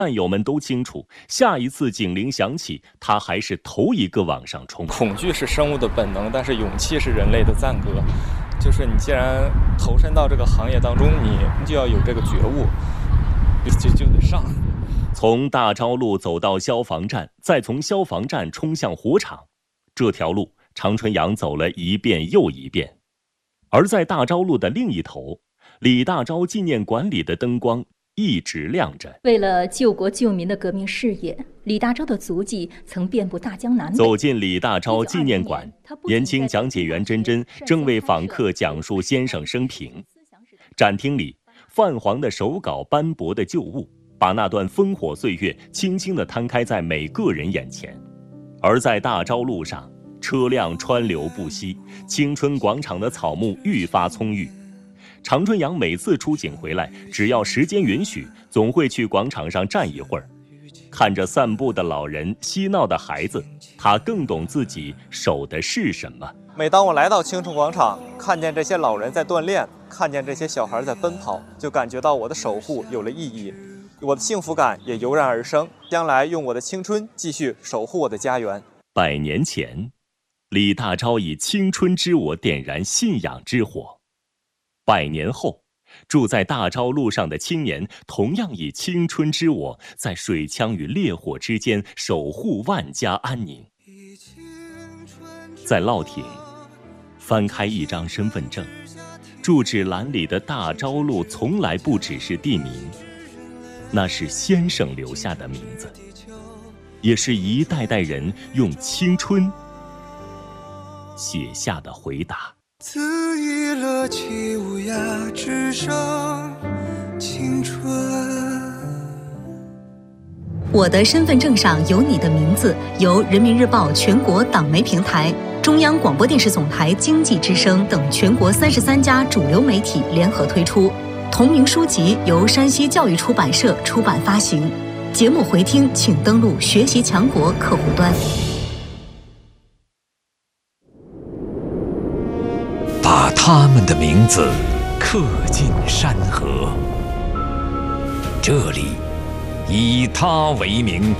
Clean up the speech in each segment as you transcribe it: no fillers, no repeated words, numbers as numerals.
战友们都清楚，下一次警铃响起，他还是头一个往上冲。 恐惧是生物的本能，但是勇气是人类的赞歌。就是你既然投身到这个行业当中，你就要有这个觉悟，就得上。 从大昭路走到消防站，再从消防站冲向火场，这条路常春阳走了一遍又一遍。而在大昭路的另一头，李大钊纪念馆里的灯光一直亮着。 为了救国救民的革命事业，李大钊的足迹曾遍布大江南北。 走进李大钊纪念馆，年轻讲解员珍珍正为访客讲述先生生平。展厅里，泛黄的手稿、斑驳的旧物，把那段烽火岁月轻轻地摊开在每个人眼前。而在大昭路上，车辆川流不息，青春广场的草木愈发葱郁。常春阳每次出警回来，只要时间允许，总会去广场上站一会儿，看着散步的老人、嬉闹的孩子，他更懂自己守的是什么。 每当我来到青春广场，看见这些老人在锻炼，看见这些小孩在奔跑，就感觉到我的守护有了意义，我的幸福感也油然而生。将来用我的青春继续守护我的家园。 100年前，李大钊以青春之火点燃信仰之火。100年后，住在大昭路上的青年同样以青春之火，在水枪与烈火之间守护万家安宁。在乐亭，翻开一张身份证，住址栏里的大昭路从来不只是地名，那是先生留下的名字，也是一代代人用青春写下的回答。 恣意乐起无涯，只剩青春。 我的身份证上有你的名字，由人民日报全国党媒平台、中央广播电视总台经济之声等全国33家主流媒体联合推出。同名书籍由山西教育出版社出版发行。节目回听请登录学习强国客户端。 把他们的名字刻进山河，这里以他为名。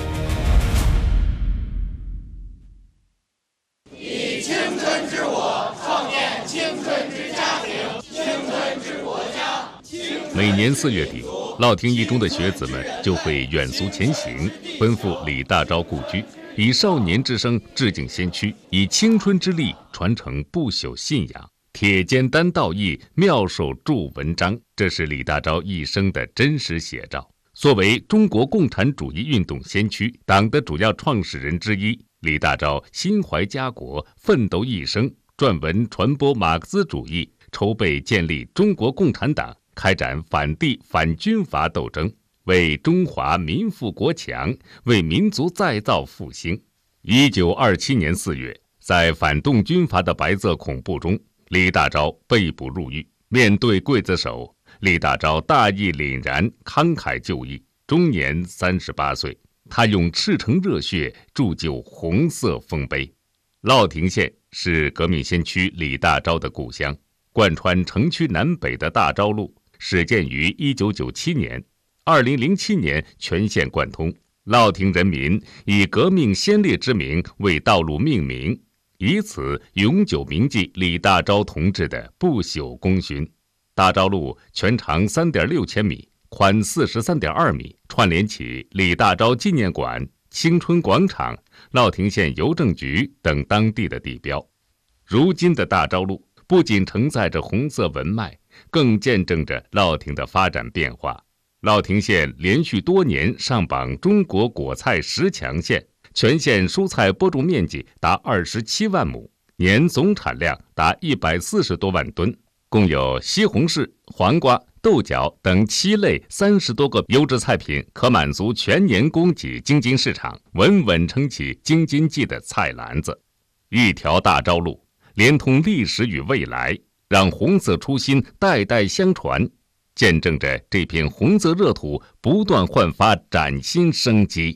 以青春之火创建青春之家庭，青春之国家。 每年4月底，乐亭一中的学子们就会远足前行，奔赴李大钊故居，以少年之声致敬先驱，以青春之力传承不朽信仰。铁肩担道义，妙手著文章，这是李大钊一生的真实写照。作为中国共产主义运动先驱、党的主要创始人之一，李大钊心怀家国，奋斗一生，撰文传播马克思主义，筹备建立中国共产党，开展反帝反军阀斗争，为中华民富国强，为民族再造复兴。1927年4月，在反动军阀的白色恐怖中，李大钊被捕入狱，面对刽子手，李大钊大义凛然，慷慨就义，终年38岁。他用赤诚热血铸就红色丰碑。乐亭县是革命先驱李大钊的故乡，贯穿城区南北的大昭路始建于1997年，2007年全县贯通。乐亭人民以革命先烈之名为道路命名，以此永久铭记李大钊同志的不朽功勋。大昭路全长3.6千米，宽43.2米，串联起李大钊纪念馆、青春广场、乐亭县邮政局等当地的地标。如今的大昭路不仅承载着红色文脉，更见证着乐亭的发展变化。乐亭县连续多年上榜中国果菜10强县，全县蔬菜播种面积达27万亩，年总产量达140多万吨，共有西红柿、黄瓜、豆角等7类30多个优质菜品，可满足全年供给京津市场，稳稳撑起京津冀的菜篮子。一条大昭路，连通历史与未来，让红色初心代代相传，见证着这片红色热土不断焕发崭新生机。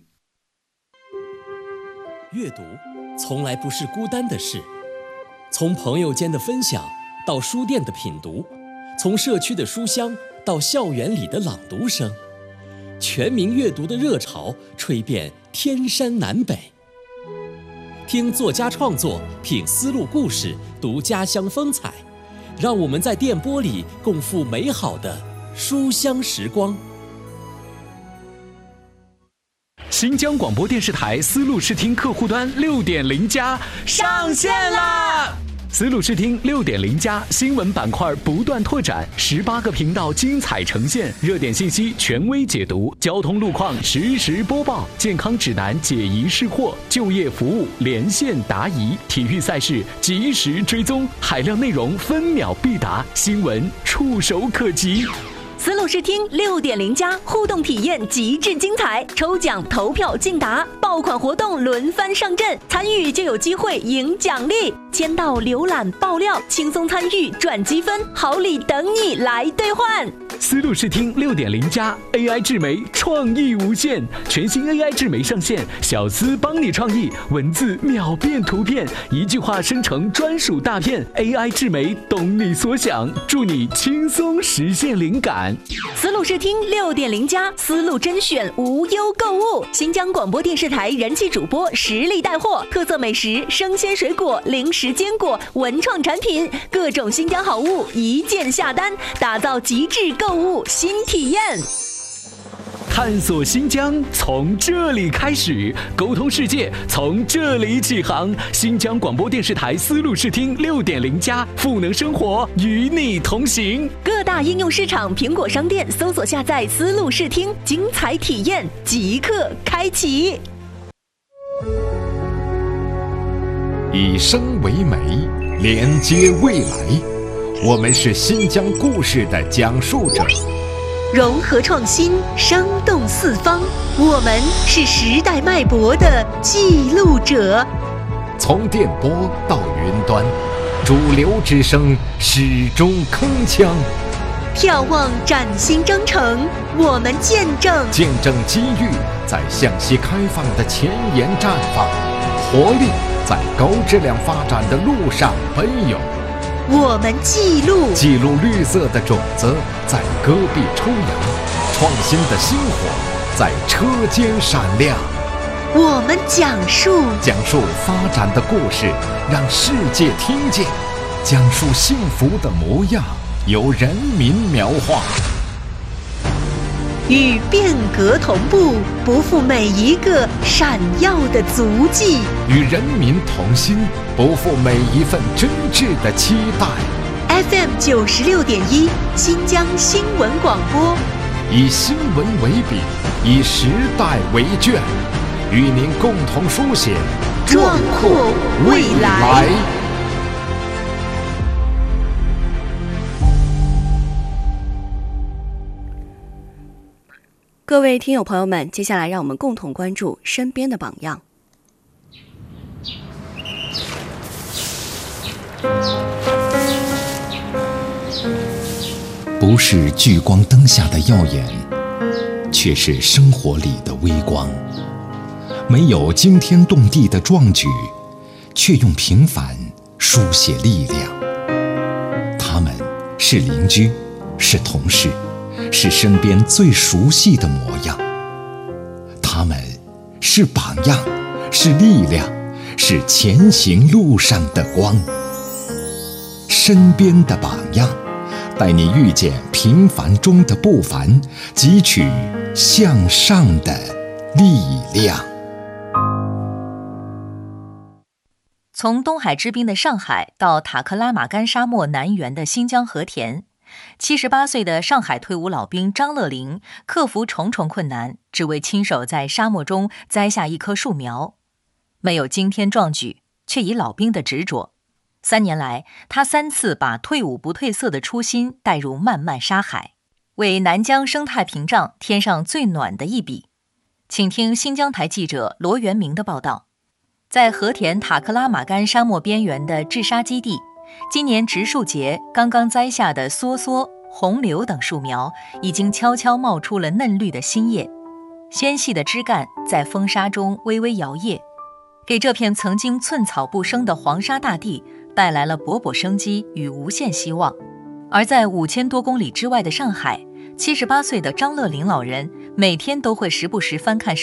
阅读从来不是孤单的事，从朋友间的分享到书店的品读，从社区的书香到校园里的朗读声， 全民阅读的热潮吹遍天山南北。听作家创作，品丝路故事，读家乡风采，让我们在电波里共赴美好的书香时光。 新疆广播电视台丝路视听客户端 6.0+ 上线啦！丝路视听 6.0+ 新闻板块不断拓展，18个频道精彩呈现，热点信息权威解读，交通路况实时播报，健康指南解疑释惑，就业服务连线答疑，体育赛事及时追踪，海量内容分秒必达，新闻触手可及。 丝路视听 6.0+ 互动体验极致精彩，抽奖投票竞答，爆款活动轮番上阵，参与就有机会赢奖励，签到浏览爆料，轻松参与赚积分，好礼等你来兑换。 丝路视听 6.0+ AI 智媒创意无限，全新 AI 智媒上线，小丝帮你创意，文字秒变图片，一句话生成专属大片， AI 智媒懂你所想，助你轻松实现灵感。 丝路视听 6.0+丝路甄选无忧购物，新疆广播电视台人气主播实力带货，特色美食、生鲜水果、零食坚果、文创产品，各种新疆好物一键下单，打造极致购物新体验。 探索新疆从这里开始，沟通世界从这里起航。新疆广播电视台丝路视听 6.0+赋能生活，与你同行。 各大应用市场、苹果商店搜索下载丝路视听，精彩体验即刻开启。 以声为媒，连接未来。我们是新疆故事的讲述者。 融合创新，生动四方，我们是时代脉搏的记录者。 从电波到云端，主流之声始终铿锵。 眺望崭新征程，我们见证机遇在向西开放的前沿绽放，活力在高质量发展的路上奔涌。 我们记录绿色的种子在戈壁抽芽，创新的星火在车间闪亮。 我们讲述发展的故事，让世界听见；讲述幸福的模样，由人民描画。 与变革同步，不负每一个闪耀的足迹； 与人民同心，不负每一份真挚的期待。 FM 96.1新疆新闻广播， 以新闻为笔，以时代为卷，与您共同书写壮阔未来。 各位听友朋友们，接下来让我们共同关注身边的榜样。 不是聚光灯下的耀眼，却是生活里的微光。没有惊天动地的壮举，却用平凡书写力量。他们是邻居，是同事，是身边最熟悉的模样。他们是榜样，是力量，是前行路上的光。身边的榜样，带你遇见平凡中的不凡，汲取向上的力量。 从东海之滨的上海到塔克拉玛干沙漠南缘的新疆和田，78岁的上海退伍老兵张乐林克服重重困难，只为亲手在沙漠中栽下一棵树苗。没有惊天壮举，却以老兵的执着。3年来，他3次把退伍不褪色的初心带入漫漫沙海，为南疆生态屏障添上最暖的一笔。请听新疆台记者罗元明的报道。在和田塔克拉玛干沙漠边缘的治沙基地，今年植树节刚刚栽下的梭梭、红柳等树苗已经悄悄冒出了嫩绿的新叶，纤细的枝干在风沙中微微摇曳，给这片曾经寸草不生的黄沙大地带来了勃勃生机与无限希望。而在5000多公里之外的上海，78岁的张乐林老人每天都会时不时翻看